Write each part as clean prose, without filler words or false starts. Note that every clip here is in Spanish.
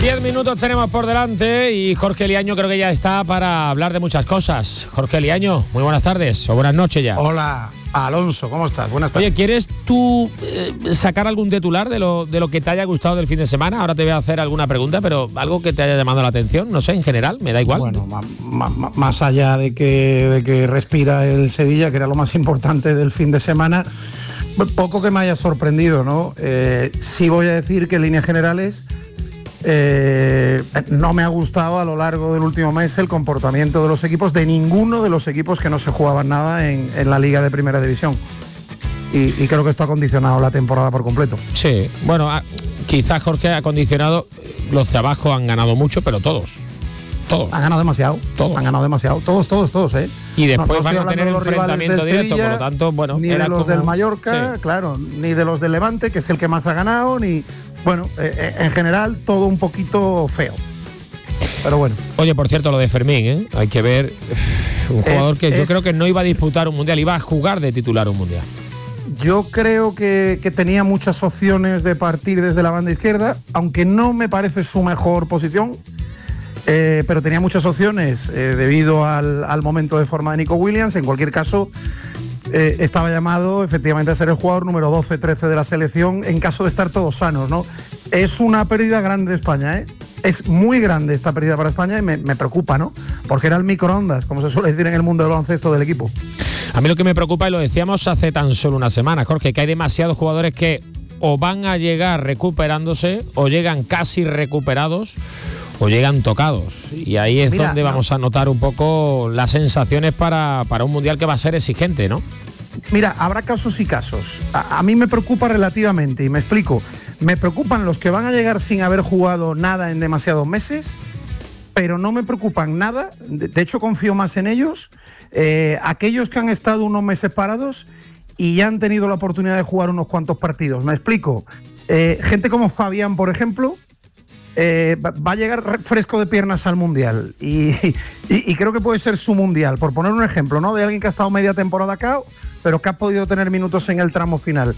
10 minutos tenemos por delante y Jorge Liaño creo que ya está para hablar de muchas cosas. Jorge Liaño, muy buenas tardes o buenas noches ya. Hola, Alonso, ¿cómo estás? Buenas tardes. Oye, ¿quieres tú sacar algún titular de lo que te haya gustado del fin de semana? Ahora te voy a hacer alguna pregunta, pero algo que te haya llamado la atención, no sé, en general, me da igual. Bueno, más allá de que respira el Sevilla, que era lo más importante del fin de semana, poco que me haya sorprendido, ¿no? Sí voy a decir que en líneas generales no me ha gustado a lo largo del último mes el comportamiento de los equipos, de ninguno de los equipos que no se jugaban nada en la Liga de Primera División. Y creo que esto ha condicionado la temporada por completo. Sí, bueno, quizás Jorge ha condicionado, los de abajo han ganado mucho, pero todos. Han ganado demasiado. Todos. Han ganado demasiado. Todos, ¿eh? Y después no van a tener enfrentamiento directo, Sevilla, por lo tanto, bueno. Ni de los del Mallorca, sí. Claro, ni de los del Levante, que es el que más ha ganado, ni... Bueno, en general todo un poquito feo. Pero bueno. Oye, por cierto, lo de Fermín, ¿eh? Hay que ver un jugador que yo creo que no iba a disputar un mundial, iba a jugar de titular un mundial. Yo creo que tenía muchas opciones de partir desde la banda izquierda, aunque no me parece su mejor posición, pero tenía muchas opciones debido al momento de forma de Nico Williams. En cualquier caso, estaba llamado efectivamente a ser el jugador número 12-13 de la selección en caso de estar todos sanos, ¿no? Es una pérdida grande de España, ¿eh? Es muy grande esta pérdida para España y me preocupa, ¿no? Porque era el microondas, como se suele decir en el mundo del baloncesto del equipo. A mí lo que me preocupa, y lo decíamos hace tan solo una semana, Jorge, que hay demasiados jugadores que o van a llegar recuperándose o llegan casi recuperados o llegan tocados. Y ahí es donde vamos a notar un poco las sensaciones para un mundial que va a ser exigente, ¿no? Mira, habrá casos y casos. A mí me preocupa relativamente, y me explico. Me preocupan los que van a llegar sin haber jugado nada en demasiados meses, pero no me preocupan nada. De hecho, confío más en ellos. Aquellos que han estado unos meses parados y ya han tenido la oportunidad de jugar unos cuantos partidos. Me explico. Gente como Fabián, por ejemplo, va a llegar fresco de piernas al Mundial y creo que puede ser su Mundial, por poner un ejemplo, ¿no? De alguien que ha estado media temporada acá, pero que ha podido tener minutos en el tramo final.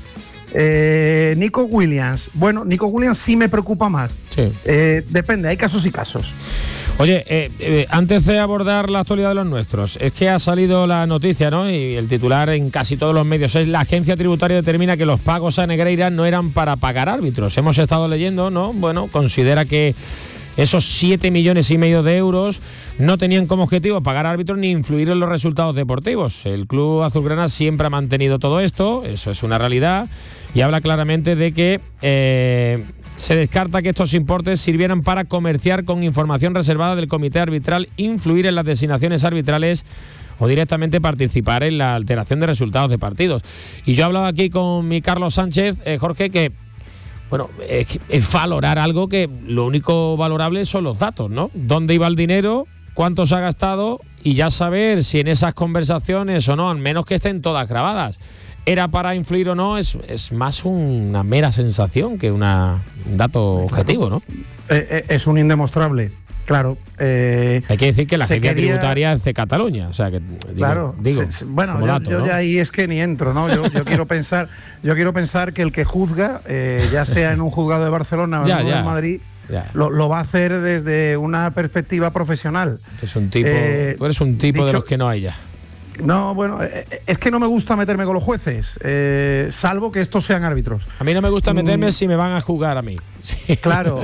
Nico Williams. Bueno, Nico Williams sí me preocupa más. Sí. Depende, hay casos y casos. Oye, antes de abordar la actualidad de los nuestros, es que ha salido la noticia, ¿no? Y el titular en casi todos los medios es: la agencia tributaria determina que los pagos a Negreira no eran para pagar árbitros. Hemos estado leyendo, ¿no? Bueno, considera que esos 7,5 millones de euros no tenían como objetivo pagar árbitros ni influir en los resultados deportivos. El club azulgrana siempre ha mantenido todo esto, eso es una realidad, y habla claramente de que se descarta que estos importes sirvieran para comerciar con información reservada del comité arbitral, influir en las designaciones arbitrales o directamente participar en la alteración de resultados de partidos. Y yo he hablado aquí con mi Carlos Sánchez, Jorge, que bueno, es valorar algo que lo único valorable son los datos, ¿no? ¿Dónde iba el dinero? ¿Cuánto se ha gastado? Y ya saber si en esas conversaciones o no, al menos que estén todas grabadas, era para influir o no, es más una mera sensación que un dato objetivo, ¿no? Es un indemostrable, claro. Hay que decir que la agencia tributaria es de Cataluña, o sea que bueno, dato, yo ¿no? ya ahí es que ni entro, ¿no? Yo quiero pensar que el que juzga, ya sea en un juzgado de Barcelona o en de Madrid, lo va a hacer desde una perspectiva profesional. Es un tipo, tú eres un tipo de los que no hay ya. No, bueno, es que no me gusta meterme con los jueces, salvo que estos sean árbitros. A mí no me gusta meterme si me van a juzgar a mí. Sí. Claro,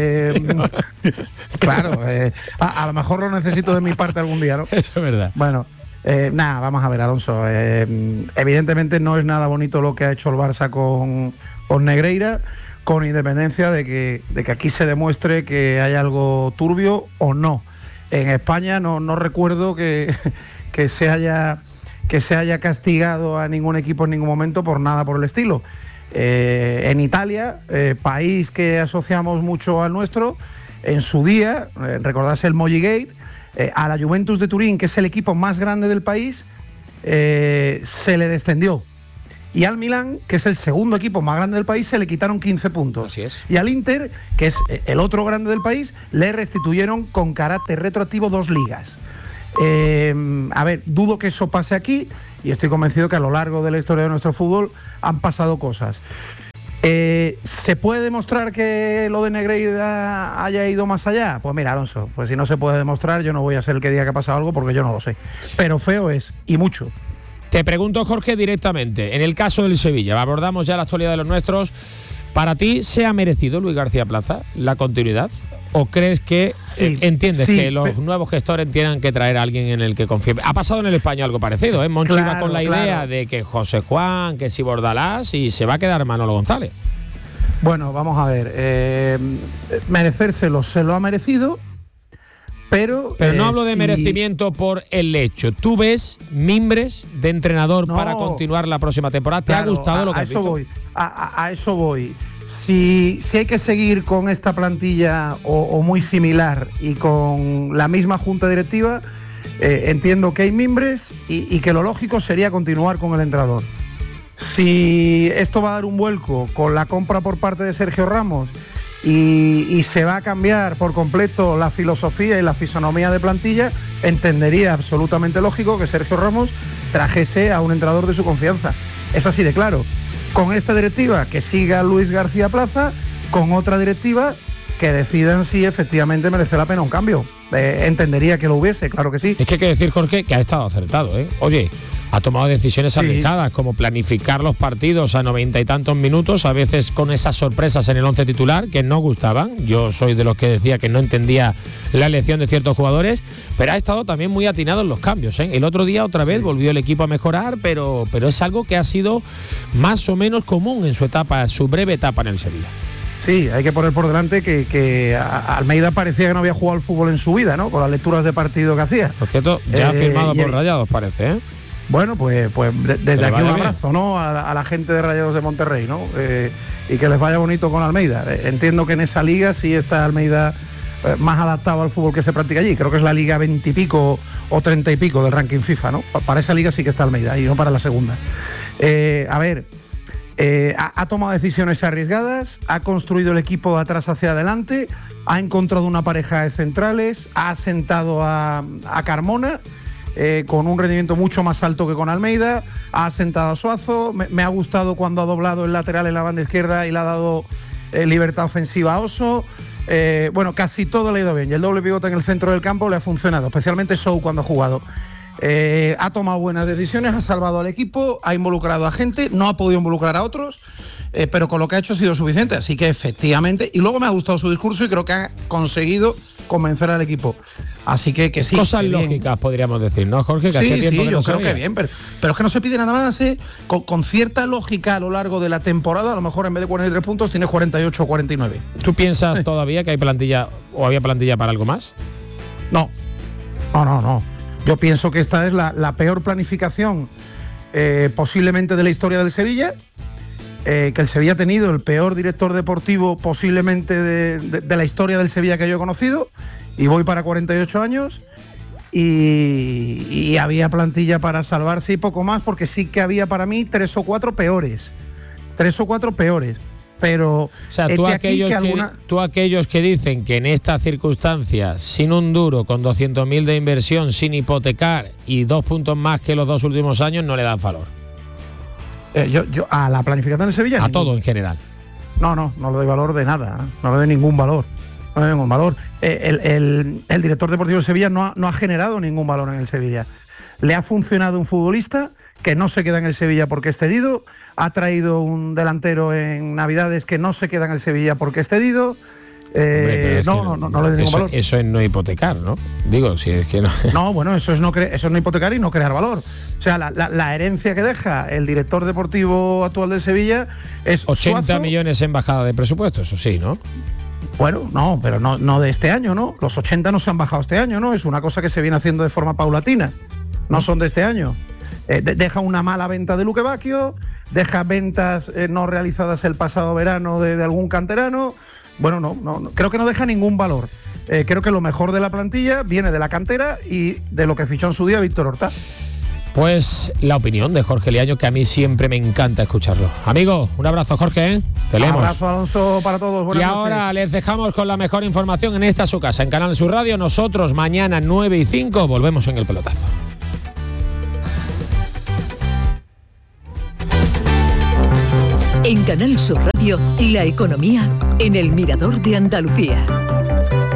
claro, a lo mejor lo necesito de mi parte algún día, ¿no? Eso es verdad. Bueno, vamos a ver, Alonso. Evidentemente no es nada bonito lo que ha hecho el Barça con Negreira, con independencia de que aquí se demuestre que hay algo turbio o no. En España no recuerdo que se haya castigado a ningún equipo en ningún momento por nada por el estilo. En Italia, país que asociamos mucho al nuestro, en su día, recordarse el Molligate, a la Juventus de Turín, que es el equipo más grande del país, se le descendió. Y al Milán, que es el segundo equipo más grande del país, se le quitaron 15 puntos. Así es. Y al Inter, que es el otro grande del país, le restituyeron con carácter retroactivo 2 ligas. A ver, dudo que eso pase aquí y estoy convencido que a lo largo de la historia de nuestro fútbol han pasado cosas. ¿Se puede demostrar que lo de Negreira haya ido más allá? Pues mira, Alonso, pues si no se puede demostrar, yo no voy a ser el que diga que ha pasado algo porque yo no lo sé. Pero feo es, y mucho. Te pregunto, Jorge, directamente, en el caso del Sevilla, abordamos ya la actualidad de los nuestros. ¿Para ti se ha merecido Luis García Plaza la continuidad? ¿O crees que entiendes que los nuevos gestores tienen que traer a alguien en el que confíe? Ha pasado en el Español algo parecido, ¿eh? Monchi iba con la idea de que José Juan, que si Bordalás, y se va a quedar Manolo González. Bueno, vamos a ver. Merecérselo se lo ha merecido, pero no hablo de merecimiento por el hecho. ¿Tú ves mimbres de entrenador para continuar la próxima temporada? ¿Te ha gustado lo que has visto? A eso voy. Si hay que seguir con esta plantilla o muy similar y con la misma junta directiva, entiendo que hay mimbres y que lo lógico sería continuar con el entrenador. Si esto va a dar un vuelco con la compra por parte de Sergio Ramos y se va a cambiar por completo la filosofía y la fisonomía de plantilla, entendería absolutamente lógico que Sergio Ramos trajese a un entrenador de su confianza. Es así de claro. Con esta directiva que siga Luis García Plaza, con otra directiva que decidan si efectivamente merece la pena un cambio. Entendería que lo hubiese, claro que sí. Es que hay que decir, Jorge, que ha estado acertado, ¿eh? Oye, ha tomado decisiones arriesgadas, como planificar los partidos a 90 y tantos minutos, a veces con esas sorpresas en el 11 titular que no gustaban. Yo soy de los que decía que no entendía la elección de ciertos jugadores, pero ha estado también muy atinado en los cambios, ¿eh? El otro día otra vez volvió el equipo a mejorar, pero es algo que ha sido más o menos común en su breve etapa en el Sevilla. Sí, hay que poner por delante que Almeida parecía que no había jugado al fútbol en su vida, ¿no? Con las lecturas de partido que hacía. Por cierto, ya ha firmado por Rayados, parece, ¿eh? Bueno, pues desde aquí un abrazo, ¿no? A la gente de Rayados de Monterrey, ¿no? Y que les vaya bonito con Almeida. Entiendo que en esa liga sí está Almeida más adaptado al fútbol que se practica allí. Creo que es la liga 20 y pico o 30 y pico del ranking FIFA, ¿no? Para esa liga sí que está Almeida y no para la segunda. Ha tomado decisiones arriesgadas, ha construido el equipo de atrás hacia adelante, ha encontrado una pareja de centrales, ha asentado a Carmona con un rendimiento mucho más alto que con Almeida, ha asentado a Suazo, me ha gustado cuando ha doblado el lateral en la banda izquierda y le ha dado libertad ofensiva a Oso. Bueno, casi todo le ha ido bien y el doble pivote en el centro del campo le ha funcionado, especialmente Sou cuando ha jugado. Ha tomado buenas decisiones, ha salvado al equipo, ha involucrado a gente, no ha podido involucrar a otros, pero con lo que ha hecho ha sido suficiente, así que efectivamente, y luego me ha gustado su discurso y creo que ha conseguido convencer al equipo, así que sí. Cosas lógicas podríamos decir, ¿no, Jorge? Que sí, yo creo que bien, pero es que no se pide nada más, con cierta lógica a lo largo de la temporada, a lo mejor en vez de 43 puntos tienes 48 o 49. ¿Tú piensas todavía que hay plantilla o había plantilla para algo más? No. Yo pienso que esta es la peor planificación posiblemente de la historia del Sevilla, que el Sevilla ha tenido el peor director deportivo posiblemente de la historia del Sevilla que yo he conocido, y voy para 48 años, y había plantilla para salvarse y poco más, porque sí que había para mí 3 o 4 peores. Pero o sea, tú aquellos que dicen que en estas circunstancias, sin un duro, con 200.000 de inversión, sin hipotecar y 2 puntos más que los 2 últimos años, no le dan valor. Yo a la planificación de Sevilla, a todo en general. No le doy valor de nada, no le doy ningún valor. El director deportivo de Sevilla no ha generado ningún valor en el Sevilla. Le ha funcionado un futbolista que no se queda en el Sevilla porque es cedido, ha traído un delantero en Navidades que no se queda en el Sevilla porque es cedido. No le doy ningún valor. Eso es no hipotecar, ¿no? Digo, si es que no. No, bueno, eso es no hipotecar y no crear valor. O sea, la herencia que deja el director deportivo actual del Sevilla es 80 Suazo, millones en bajada de presupuesto, eso sí, ¿no? Bueno, no, pero no de este año, ¿no? Los 80 no se han bajado este año, ¿no? Es una cosa que se viene haciendo de forma paulatina. No son de este año. Deja una mala venta de Luque Bacchio, deja ventas no realizadas el pasado verano de algún canterano. Bueno, no, creo que no deja ningún valor. Creo que lo mejor de la plantilla viene de la cantera y de lo que fichó en su día Víctor Horta. Pues la opinión de Jorge Liaño, que a mí siempre me encanta escucharlo. Amigo, un abrazo, Jorge, ¿eh? Te leemos. Un abrazo, Alonso, para todos. Buenas noches. Ahora les dejamos con la mejor información en esta su casa, en Canal Sur Radio. Nosotros mañana 9:05 volvemos en El Pelotazo. En Canal Sur Radio, la economía en el Mirador de Andalucía.